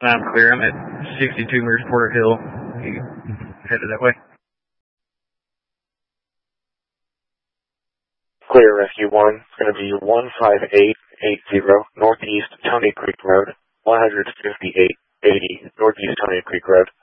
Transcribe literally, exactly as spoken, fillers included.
I'm clear. I'm at sixty-two Mears Porter Hill. You headed that way? Clear, Rescue one. It's going to be one five eight eight zero Northeast Tony Creek Road, one fifty-eight eighty Northeast Tony Creek Road.